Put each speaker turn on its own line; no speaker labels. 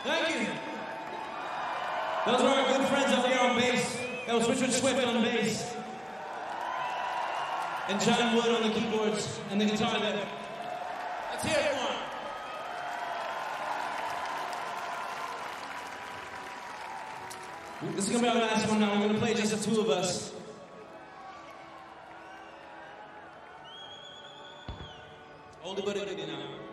Thank you. Those are our good friends up here on bass. That was Richard Swift on bass. And John Wood on the keyboards and the guitar there. Let's hear it for him. This is gonna be our last one now. We're gonna play just the two of us. Oldie but a goodie now.